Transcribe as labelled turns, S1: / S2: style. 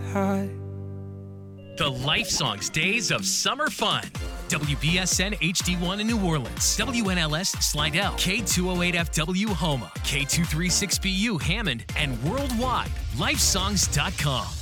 S1: high.
S2: The Life Songs Days of Summer Fun. WBSN HD1 in New Orleans, WNLS Slidell, K208FW Houma, K236BU Hammond, and worldwide, lifesongs.com.